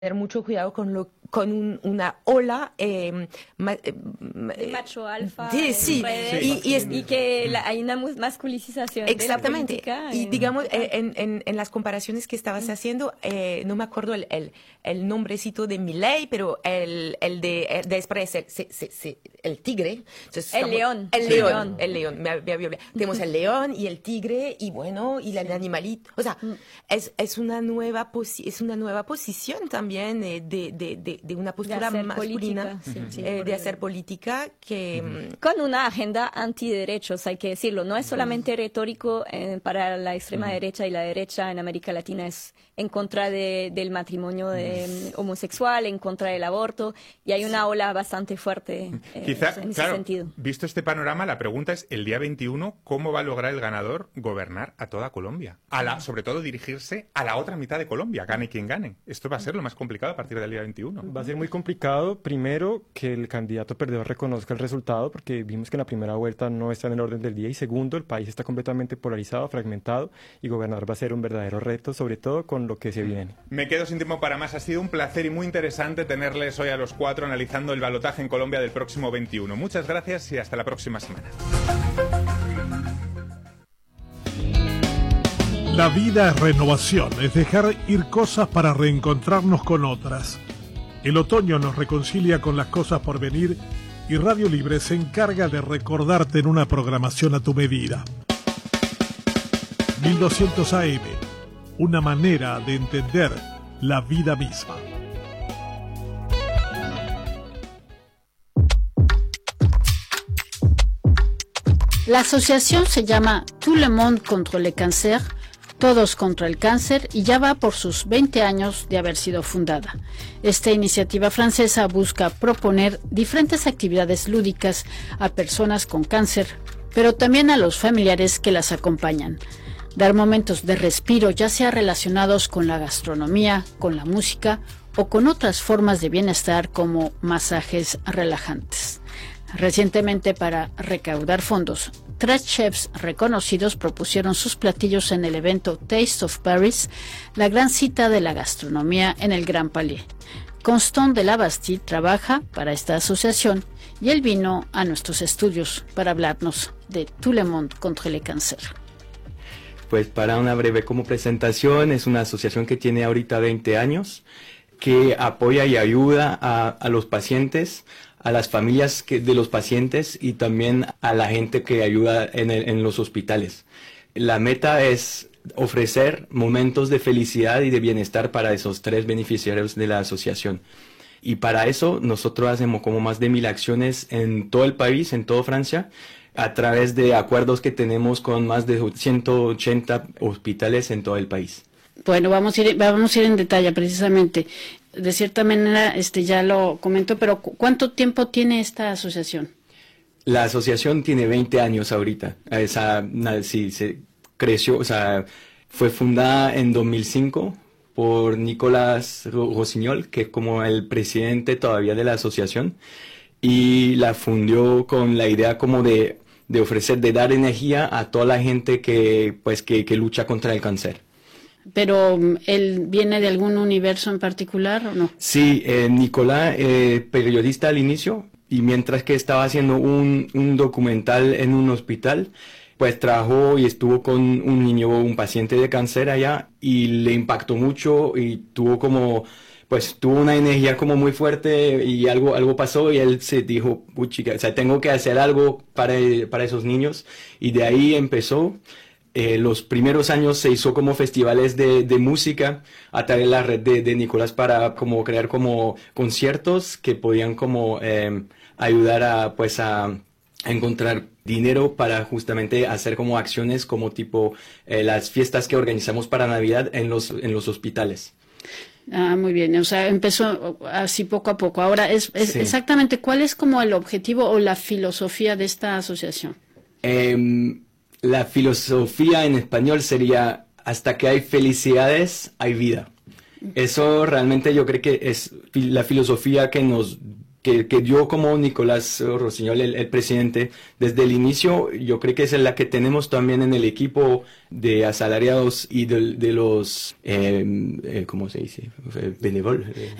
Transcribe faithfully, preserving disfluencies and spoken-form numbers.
tener mucho cuidado con lo con un, una ola eh, ma, eh, macho alfa sí, sí, redes, y, y, es, y que la, hay una masculinización exactamente de la política y en, digamos en, en, en las comparaciones que estabas mm. haciendo eh, no me acuerdo el, el, el nombrecito de Milei, pero el, el de después el, se, se, se, el tigre. Entonces, el, león. el sí. león el león me había olvidado. Tenemos el león y el tigre y bueno y el sí. animalito, o sea mm. es, es una nueva posi es una nueva posición también de, de, de, de una postura de masculina política, sí, eh, de hacer política que uh-huh. con una agenda antiderechos, hay que decirlo, no es solamente uh-huh. retórico eh, para la extrema uh-huh. derecha, y la derecha en América Latina es en contra de, del matrimonio de, um, homosexual, en contra del aborto, y hay una ola bastante fuerte eh, Quizá, en ese claro, sentido. Visto este panorama, la pregunta es, el día veintiuno, ¿cómo va a lograr el ganador gobernar a toda Colombia? A la, sobre todo dirigirse a la otra mitad de Colombia, gane quien gane. Esto va a ser lo más complicado a partir del día veintiuno. Va a ser muy complicado, primero, que el candidato perdedor reconozca el resultado, porque vimos que en la primera vuelta no está en el orden del día, y segundo, el país está completamente polarizado, fragmentado, y gobernar va a ser un verdadero reto, sobre todo con lo que se viene. Me quedo sin tiempo para más. Ha sido un placer y muy interesante tenerles hoy a los cuatro analizando el balotaje en Colombia del próximo veintiuno. Muchas gracias y hasta la próxima semana. La vida es renovación, es dejar ir cosas para reencontrarnos con otras. El otoño nos reconcilia con las cosas por venir y Radio Libre se encarga de recordarte en una programación a tu medida. mil doscientos A M, una manera de entender la vida misma. La asociación se llama Tout le monde contre le cancer, Todos contra el cáncer, y ya va por sus veinte años de haber sido fundada. Esta iniciativa francesa busca proponer diferentes actividades lúdicas a personas con cáncer, pero también a los familiares que las acompañan. Dar momentos de respiro, ya sea relacionados con la gastronomía, con la música o con otras formas de bienestar como masajes relajantes. Recientemente, para recaudar fondos, tres chefs reconocidos propusieron sus platillos en el evento Taste of Paris, la gran cita de la gastronomía en el Grand Palais. Constant de la Bastille trabaja para esta asociación y él vino a nuestros estudios para hablarnos de Tout le monde contre le cancer. Pues para una breve como presentación, es una asociación que tiene ahorita veinte años, que apoya y ayuda a, a los pacientes, a las familias que, de los pacientes y también a la gente que ayuda en, el, en los hospitales. La meta es ofrecer momentos de felicidad y de bienestar para esos tres beneficiarios de la asociación. Y para eso nosotros hacemos como más de mil acciones en todo el país, en toda Francia, a través de acuerdos que tenemos con más de ciento ochenta hospitales en todo el país. Bueno, vamos a ir, vamos a ir en detalle precisamente. De cierta manera, este ya lo comentó, pero ¿cuánto tiempo tiene esta asociación? La asociación tiene veinte años ahorita. Esa, sí, se creció, o sea, fue fundada en dos mil cinco por Nicolás Rossignol, que es como el presidente todavía de la asociación, y la fundió con la idea como de, de ofrecer, de dar energía a toda la gente que, pues, que, que lucha contra el cáncer. ¿Pero él viene de algún universo en particular o no? Sí, eh, Nicolás, eh, periodista al inicio, y mientras que estaba haciendo un, un documental en un hospital, pues trabajó y estuvo con un niño, un paciente de cáncer allá, y le impactó mucho y tuvo como, pues tuvo una energía como muy fuerte y algo, algo pasó y él se dijo, uy chica, o sea, tengo que hacer algo para, para esos niños, y de ahí empezó. Eh, los primeros años se hizo como festivales de, de música a través de la red de, de Nicolás para como crear como conciertos que podían como eh, ayudar a pues a, a encontrar dinero para justamente hacer como acciones como tipo eh, las fiestas que organizamos para Navidad en los en los hospitales. Ah, muy bien, o sea, empezó así poco a poco. Ahora, es, es sí. exactamente, ¿cuál es como el objetivo o la filosofía de esta asociación? Eh, La filosofía en español sería, hasta que hay felicidades, hay vida. Eso realmente yo creo que es la filosofía que nos que, que dio como Nicolás Rossinyol, el, el presidente, desde el inicio, yo creo que es la que tenemos también en el equipo de asalariados y de, de los, eh, eh, ¿cómo se dice? Benévolos.